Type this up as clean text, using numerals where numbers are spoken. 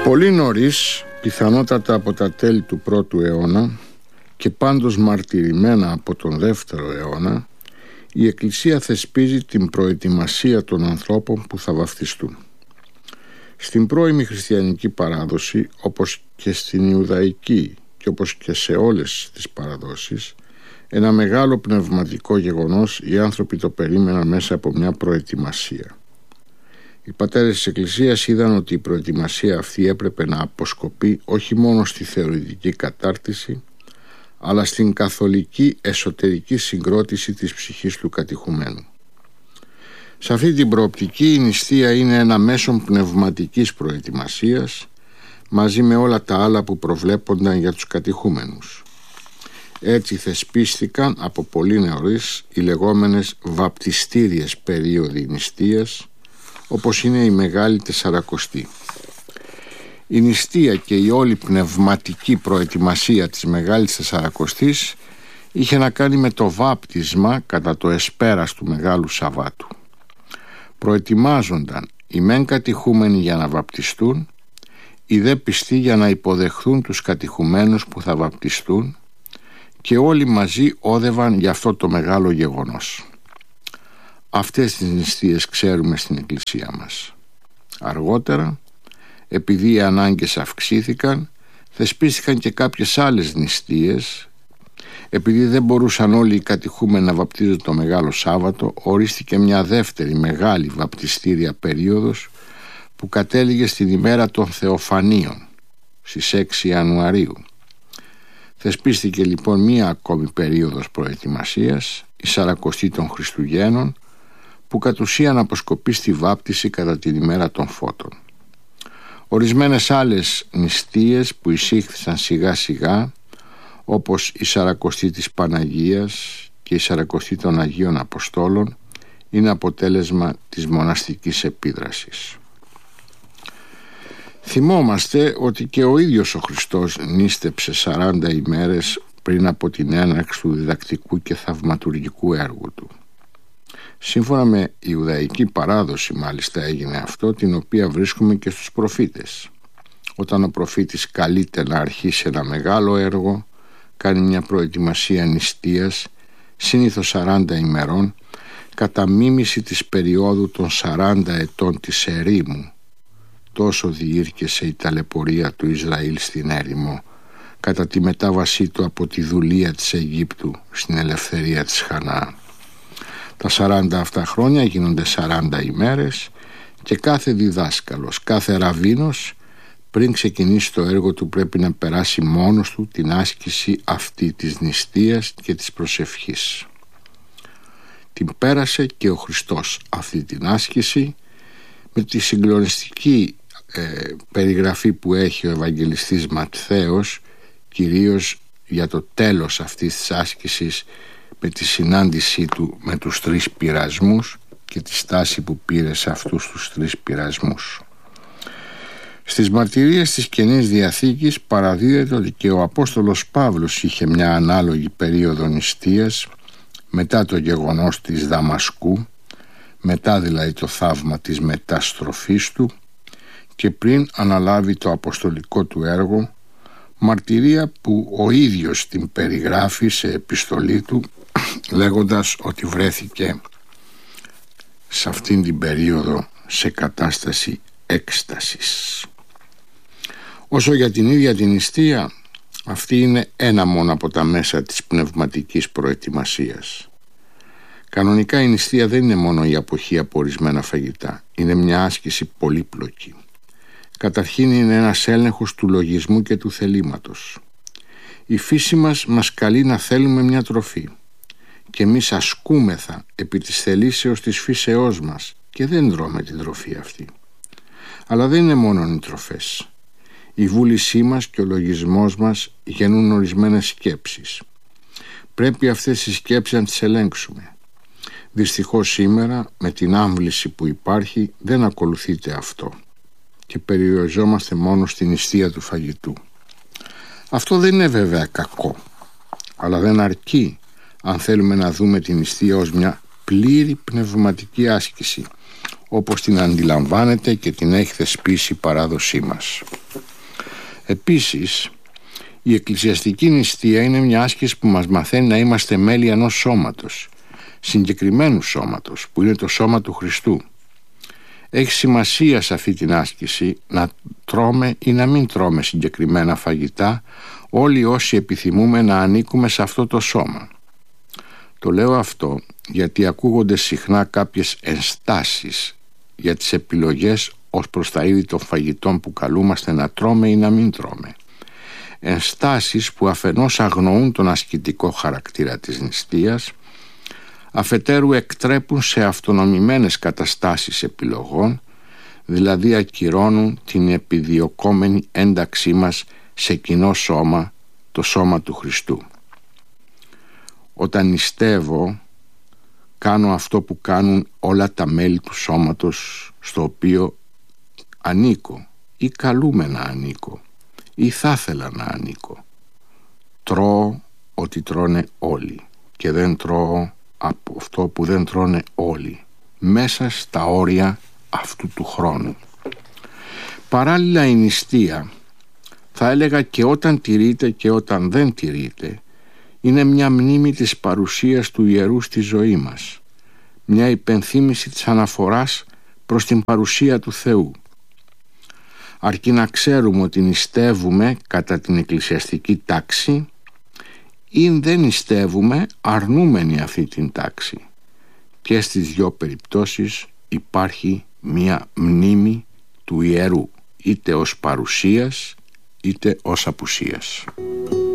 Πολύ νωρίς, πιθανότατα από τα τέλη του 1ου αιώνα και πάντως μαρτυρημένα από τον 2ο αιώνα, η Εκκλησία θεσπίζει την προετοιμασία των ανθρώπων που θα βαφτιστούν. Στην πρώιμη χριστιανική παράδοση, όπως και στην Ιουδαϊκή και όπως και σε όλες τις παραδόσεις, ένα μεγάλο πνευματικό γεγονός οι άνθρωποι το περίμεναν μέσα από μια προετοιμασία. Οι πατέρες της Εκκλησίας είδαν ότι η προετοιμασία αυτή έπρεπε να αποσκοπεί όχι μόνο στη θεωρητική κατάρτιση, αλλά στην καθολική εσωτερική συγκρότηση της ψυχής του κατηχουμένου. Σε αυτή την προοπτική η νηστεία είναι ένα μέσο πνευματικής προετοιμασίας μαζί με όλα τα άλλα που προβλέπονταν για τους κατηχούμενους. Έτσι θεσπίστηκαν από πολύ νωρίς οι λεγόμενες βαπτιστήριες περίοδοι νηστείας, όπως είναι η Μεγάλη Τεσσαρακοστή. Η νηστεία και η όλη πνευματική προετοιμασία της Μεγάλης Τεσσαρακοστής είχε να κάνει με το βάπτισμα κατά το εσπέρας του Μεγάλου Σαββάτου. Προετοιμάζονταν οι μεν κατηχούμενοι για να βαπτιστούν, οι δε πιστοί για να υποδεχθούν τους κατηχουμένους που θα βαπτιστούν, και όλοι μαζί όδευαν για αυτό το μεγάλο γεγονός. Αυτές τις νηστείες ξέρουμε στην Εκκλησία μας. Αργότερα, επειδή οι ανάγκες αυξήθηκαν, θεσπίστηκαν και κάποιες άλλες νηστείες. Επειδή δεν μπορούσαν όλοι οι κατηχούμενοι να βαπτίζονται το Μεγάλο Σάββατο, ορίστηκε μια δεύτερη μεγάλη βαπτιστήρια περίοδος που κατέληγε στην ημέρα των Θεοφανίων, στις 6 Ιανουαρίου. Θεσπίστηκε λοιπόν μία ακόμη περίοδος προετοιμασίας, η Σαρακοστή των Χριστουγέννων, που κατ' ουσίαν αποσκοπεί στη βάπτιση κατά την ημέρα των Φώτων. Ορισμένες άλλες νηστείες που εισήχθησαν σιγά σιγά, όπως η Σαρακοστή της Παναγίας και η Σαρακοστή των Αγίων Αποστόλων, είναι αποτέλεσμα της μοναστικής επίδρασης. Θυμόμαστε ότι και ο ίδιος ο Χριστός νήστεψε 40 ημέρες πριν από την έναρξη του διδακτικού και θαυματουργικού έργου του. Σύμφωνα με Ιουδαϊκή παράδοση μάλιστα έγινε αυτό, την οποία βρίσκουμε και στους προφήτες. Όταν ο προφήτης καλείται να αρχίσει ένα μεγάλο έργο, κάνει μια προετοιμασία νηστείας, συνήθως 40 ημερών, κατά μίμηση της περίοδου των 40 ετών της ερήμου. Τόσο διήρκεσε η ταλαιπωρία του Ισραήλ στην έρημο, κατά τη μετάβασή του από τη δουλεία της Αιγύπτου στην ελευθερία της Χαναάν. Τα 40 αυτά χρόνια γίνονται 40 ημέρες και κάθε διδάσκαλος, κάθε ραβίνος, πριν ξεκινήσει το έργο του, πρέπει να περάσει μόνος του την άσκηση αυτή της νηστείας και της προσευχής. Την πέρασε και ο Χριστός αυτή την άσκηση, με τη συγκλονιστική περιγραφή που έχει ο Ευαγγελιστής Ματθαίος, κυρίως για το τέλος αυτής της άσκησης, με τη συνάντησή του με τους 3 πειρασμούς και τη στάση που πήρε σε αυτούς τους 3 πειρασμούς. Στις μαρτυρίες της Καινής Διαθήκης παραδίδεται ότι και ο Απόστολος Παύλος είχε μια ανάλογη περίοδο νηστείας μετά το γεγονός της Δαμασκού, μετά δηλαδή το θαύμα της μεταστροφής του και πριν αναλάβει το αποστολικό του έργο, μαρτυρία που ο ίδιος την περιγράφει σε επιστολή του, λέγοντας ότι βρέθηκε σε αυτήν την περίοδο σε κατάσταση έκστασης. Όσο για την ίδια την νηστεία, αυτή είναι ένα μόνο από τα μέσα της πνευματικής προετοιμασίας. Κανονικά η νηστεία δεν είναι μόνο η αποχή από ορισμένα φαγητά, είναι μια άσκηση πολύπλοκη. Καταρχήν είναι ένας έλεγχος του λογισμού και του θελήματος. Η φύση μας καλεί να θέλουμε μια τροφή και εμείς ασκούμεθα επί της θελήσεως της φύσεώς μας και δεν τρώμε την τροφή αυτή. Αλλά δεν είναι μόνο οι τροφές. Η βούλησή μας και ο λογισμός μας γεννούν ορισμένες σκέψεις. Πρέπει αυτές τις σκέψεις να τις ελέγξουμε. Δυστυχώς σήμερα, με την άμβληση που υπάρχει, δεν ακολουθείται αυτό και περιοριζόμαστε μόνο στην νηστεία του φαγητού. Αυτό δεν είναι βέβαια κακό, αλλά δεν αρκεί αν θέλουμε να δούμε την νηστεία ως μια πλήρη πνευματική άσκηση, όπως την αντιλαμβάνεται και την έχει θεσπίσει η παράδοσή μας. Επίσης, η εκκλησιαστική νηστεία είναι μια άσκηση που μας μαθαίνει να είμαστε μέλη ενός σώματος, συγκεκριμένου σώματος, που είναι το σώμα του Χριστού. Έχει σημασία σε αυτή την άσκηση να τρώμε ή να μην τρώμε συγκεκριμένα φαγητά, όλοι όσοι επιθυμούμε να ανήκουμε σε αυτό το σώμα. Το λέω αυτό γιατί ακούγονται συχνά κάποιες ενστάσεις για τις επιλογές ως προς τα είδη των φαγητών που καλούμαστε να τρώμε ή να μην τρώμε. Ενστάσεις που αφενός αγνοούν τον ασκητικό χαρακτήρα της νηστείας, αφετέρου εκτρέπουν σε αυτονομημένες καταστάσεις επιλογών, δηλαδή ακυρώνουν την επιδιωκόμενη ένταξή μας σε κοινό σώμα, το σώμα του Χριστού. Όταν νηστεύω, κάνω αυτό που κάνουν όλα τα μέλη του σώματος στο οποίο ανήκω ή καλούμε να ανήκω ή θα ήθελα να ανήκω. Τρώω ό,τι τρώνε όλοι και δεν τρώω από αυτό που δεν τρώνε όλοι, μέσα στα όρια αυτού του χρόνου. Παράλληλα, η νηστεία, θα έλεγα και όταν τηρείται και όταν δεν τηρείται, είναι μια μνήμη της παρουσίας του ιερού στη ζωή μας, μια υπενθύμηση της αναφοράς προς την παρουσία του Θεού. Αρκεί να ξέρουμε ότι νηστεύουμε κατά την εκκλησιαστική τάξη ή δεν νηστεύουμε αρνούμενοι αυτή την τάξη. Και στις δύο περιπτώσεις υπάρχει μια μνήμη του ιερού, είτε ως παρουσίας είτε ως απουσίας.